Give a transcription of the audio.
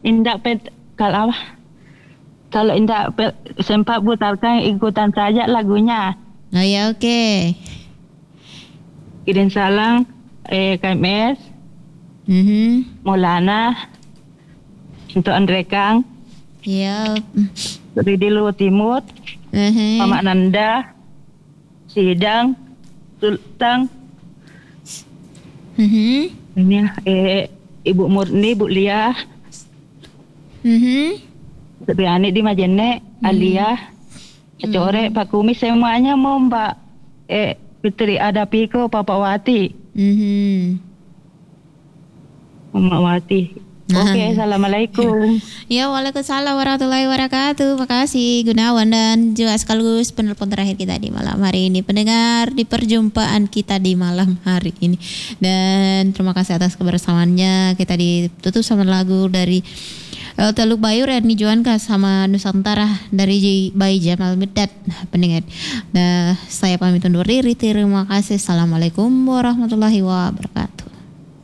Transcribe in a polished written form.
indak kalau indak sempat putarkan ikutan saja lagunya. Oh ya, oke. Kirim salam KMS, Maulana, untuk Andre Kang, Iya. Ridi Luhur Timur, Mama Nanda, Sidang, Sultan, ini Ibu Murni, Ibu Lia, Riani di Majene, Alia, Core, Pak Kumis, semuanya mau Mbak Fitri ada Piko, Papa Wati, Mama Wati. Oke, assalamualaikum. Ya, waalaikumsalam warahmatullahi wabarakatuh. Makasih Gunawan, dan juga sekaligus penelpon terakhir kita di malam hari ini, pendengar di perjumpaan kita di malam hari ini. Dan terima kasih atas kebersamaannya. Kita ditutup sama lagu dari Teluk Bayur, Erni Juanka sama Nusantara dari Bayi Jamal Mirdad, pendengar. Nah, saya pamit undur diri. Terima kasih. Assalamualaikum warahmatullahi wabarakatuh.